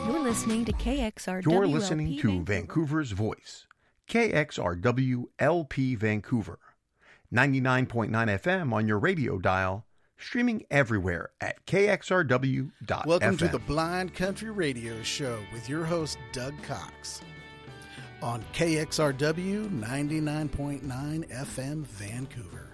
You're listening to KXRW. You're listening to Vancouver's Voice, KXRW LP Vancouver, 99.9 FM on your radio dial, streaming everywhere at kxrw.fm. Welcome to the Blind Country Radio Show with your host, Doug Cox, on KXRW 99.9 FM Vancouver.